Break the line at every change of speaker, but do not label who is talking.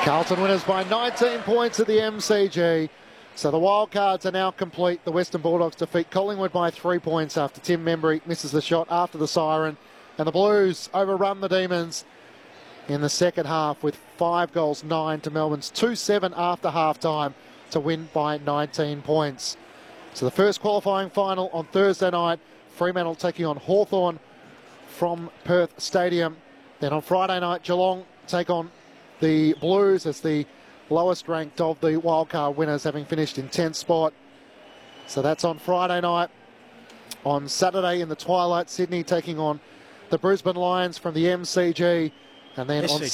Carlton winners by 19 points at the MCG. So the wildcards are now complete. The Western Bulldogs defeat Collingwood by 3 points after Tim Membry misses the shot after the siren. And the Blues overrun the Demons in the second half with 5 goals, 9 to Melbourne's 2-7 after half-time to win by 19 points. So the first qualifying final on Thursday night, Fremantle taking on Hawthorn from Perth Stadium. Then on Friday night, Geelong take on the Blues as the lowest ranked of the wildcard winners, having finished in 10th spot. So that's on Friday night. On Saturday in the twilight, Sydney taking on the Brisbane Lions from the MCG. And then on